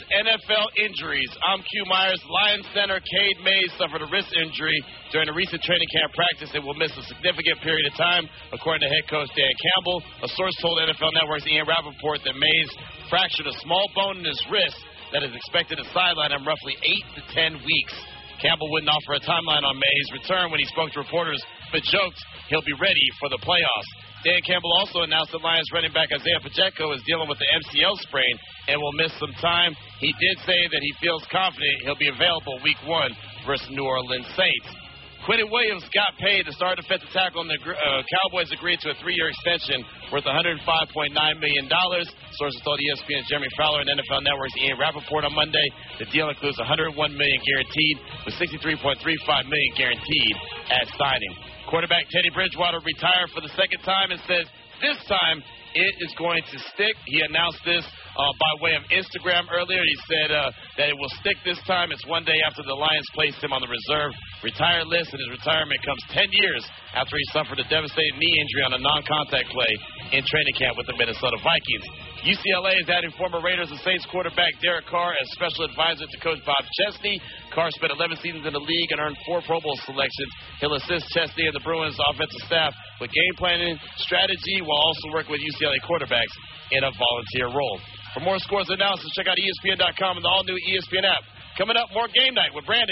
NFL injuries. I'm Q Myers. Lions center Cade Mays suffered a wrist injury during a recent training camp practice and will miss a significant period of time, according to head coach Dan Campbell. A source told NFL Network's Ian Rappaport that Mays fractured a small bone in his wrist that is expected to sideline him roughly 8 to 10 weeks. Campbell wouldn't offer a timeline on Mays' return when he spoke to reporters, but joked he'll be ready for the playoffs. Dan Campbell also announced that Lions running back Isaiah Pacheco is dealing with the MCL sprain and will miss some time. He did say that he feels confident he'll be available Week 1 versus New Orleans Saints. Quentin Williams got paid to start defensive tackle, and the Cowboys agreed to a 3-year extension worth $105.9 million. Sources told ESPN's Jeremy Fowler and NFL Network's Ian Rappaport on Monday. The deal includes $101 million guaranteed, with $63.35 million guaranteed at signing. Quarterback Teddy Bridgewater retired for the second time and says this time it is going to stick. He announced this by way of Instagram earlier. He said that it will stick this time. It's one day after the Lions placed him on the reserve retired list, and his retirement comes 10 years after he suffered a devastating knee injury on a non-contact play in training camp with the Minnesota Vikings. UCLA is adding former Raiders and Saints quarterback Derek Carr as special advisor to coach Bob Chesney. Carr spent 11 seasons in the league and earned 4 Pro Bowl selections. He'll assist Chesney and the Bruins offensive staff with game planning, strategy, while also working with UCLA quarterbacks in a volunteer role. For more scores and analysis, check out ESPN.com and the all-new ESPN app. Coming up, more Game Night with Brandon.